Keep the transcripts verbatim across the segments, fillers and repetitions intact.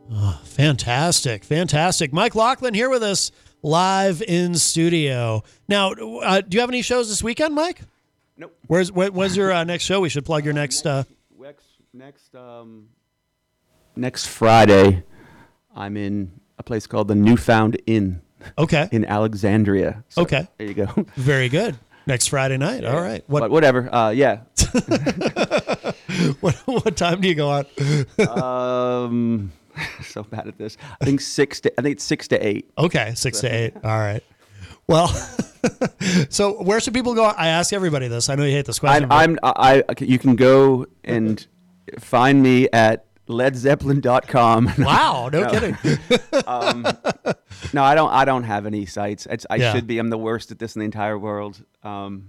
Oh, fantastic. Fantastic. Mike Laughlin here with us live in studio. Now, uh, do you have any shows this weekend, Mike? Nope. Where's where, when's your uh, next show? We should plug your next... Uh... Next, next, um, next Friday, I'm in a place called the Newfound Inn. Okay. In Alexandria. So, okay. There you go. Very good. Next Friday night. Yeah. All right. What? But whatever. Uh, yeah. what, what time do you go on? um, so bad at this. I think six to. I think it's six to eight. Okay, six so. to eight. All right. Well, so where should people go? I ask everybody this. I know you hate this question. I'm. I'm I. You can go and find me at led zeppelin dot com. Wow, no, no. kidding. um, no, I don't. I don't have any sites. It's, I yeah. should be. I'm the worst at this in the entire world. Um,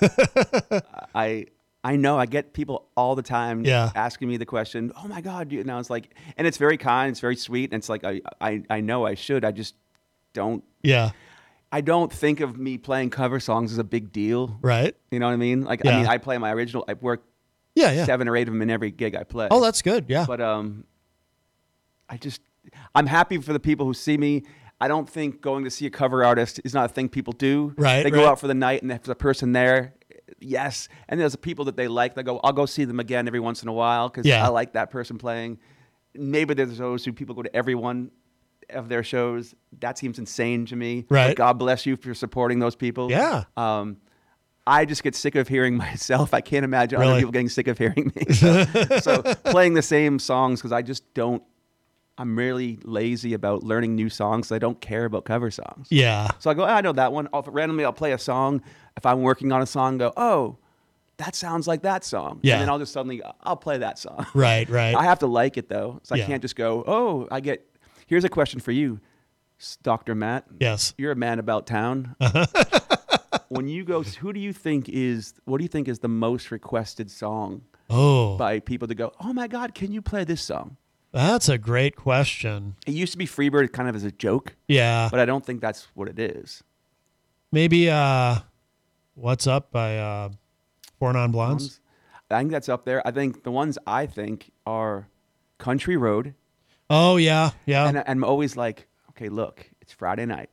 I I know. I get people all the time yeah. asking me the question. Oh my God! You know, it's like, and it's very kind. It's very sweet. And it's like I I I know I should. I just don't. Yeah. I don't think of me playing cover songs as a big deal. Right. You know what I mean? Like yeah. I mean, I play my original. I work. Yeah, yeah. Seven or eight of them in every gig I play. Oh, that's good. Yeah. But um, I just, I'm happy for the people who see me. I don't think going to see a cover artist is not a thing people do. Right. They right. go out for the night, and if there's a person there, yes. And there's people that they like. They go, I'll go see them again every once in a while because yeah. I like that person playing. Maybe there's those who people go to every one of their shows. That seems insane to me. Right. But God bless you for supporting those people. Yeah. Um, I just get sick of hearing myself. I can't imagine really? other people getting sick of hearing me. So, so playing the same songs because I just don't, I'm really lazy about learning new songs. I don't care about cover songs. Yeah. So I go, oh, I know that one. I'll, randomly, I'll play a song. If I'm working on a song, go, oh, that sounds like that song. Yeah. And then I'll just suddenly, I'll play that song. Right, right. I have to like it though. So yeah. I can't just go, oh, I get, here's a question for you, Doctor Matt. Yes. You're a man about town. When you go, who do you think is, what do you think is the most requested song oh. by people to go, oh my God, can you play this song? That's a great question. It used to be Freebird kind of as a joke. Yeah. But I don't think that's what it is. Maybe uh, What's Up by uh, Four Non Blondes? I think that's up there. I think the ones I think are Country Road. Oh, yeah, yeah. And I'm always like, okay, look, it's Friday night.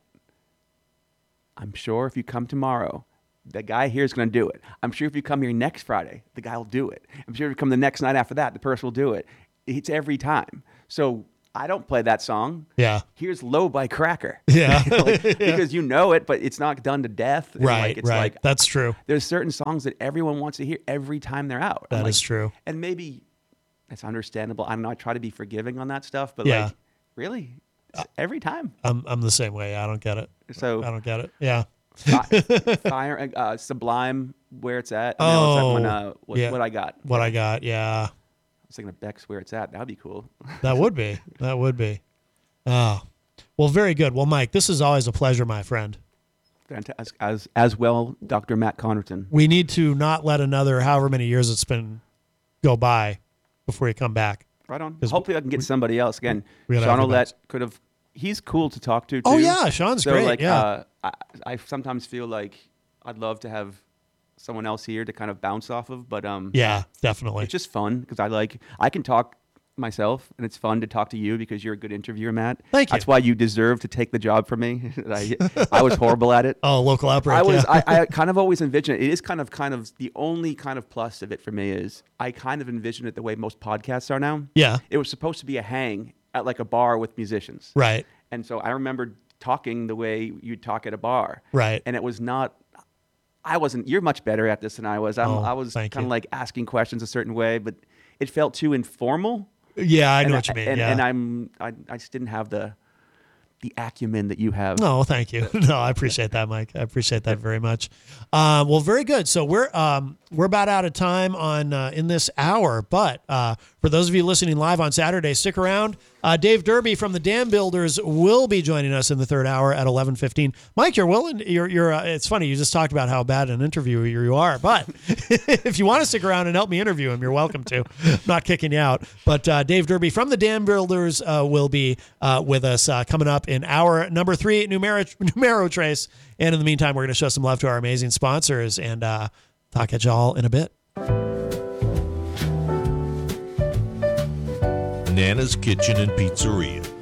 I'm sure if you come tomorrow, the guy here is going to do it. I'm sure if you come here next Friday, the guy will do it. I'm sure if you come the next night after that, the person will do it. It's every time. So I don't play that song. Yeah. Here's Low by Cracker. Yeah. like, yeah. Because you know it, but it's not done to death. And right, like, it's right. Like, That's true. There's certain songs that everyone wants to hear every time they're out. That like, is true. And maybe it's understandable. I don't know. I try to be forgiving on that stuff, but yeah. like, really? It's every time. I'm I'm the same way. I don't get it. So I don't get it. Yeah. Fire, uh, Sublime, Where It's At. And oh, that one, uh, what, yeah. what I Got. What I Got, yeah. I was thinking of Beck's Where It's At. That would be cool. That would be. That would be. Oh, well, very good. Well, Mike, this is always a pleasure, my friend. Fantastic. As, as well, Doctor Matt Connerton. We need to not let another however many years it's been go by before you come back. Right on. Hopefully I can get we, somebody else. Again, Sean Ouellette could have, he's cool to talk to, too. Oh, yeah, Sean's so, great, like, yeah. Uh, I, I sometimes feel like I'd love to have someone else here to kind of bounce off of, but um, yeah, definitely. It's just fun because I like, I can talk myself, and it's fun to talk to you because you're a good interviewer, Matt. Thank you. That's why you deserve to take the job from me. I, I was horrible at it. Oh, local outbreak. I was. Yeah. I, I kind of always envisioned it. It is kind of, kind of the only kind of plus of it for me is I kind of envision it the way most podcasts are now. Yeah. It was supposed to be a hang at like a bar with musicians. Right. And so I remember talking the way you talk at a bar. Right. And it was not. I wasn't. You're much better at this than I was. I'm, oh, I was kind you. of like asking questions a certain way, but it felt too informal. Yeah, I know and, what you mean. And, yeah. and I'm, I, I just didn't have the, the acumen that you have. No, thank you. No, I appreciate that, Mike. I appreciate that very much. Um, well, very good. So we're um, we're about out of time on uh, in this hour, but uh, for those of you listening live on Saturday, stick around. Uh, Dave Derby from the Dam Builders will be joining us in the third hour at eleven fifteen. Mike, you're willing. You're you're. Uh, it's funny. You just talked about how bad an interviewer you are, but if you want to stick around and help me interview him, you're welcome to. I'm not kicking you out. But uh, Dave Derby from the Dam Builders uh, will be uh, with us uh, coming up in hour number three, Numero, Numero Trace. And in the meantime, we're going to show some love to our amazing sponsors and uh, talk at y'all in a bit. Nana's Kitchen and Pizzeria.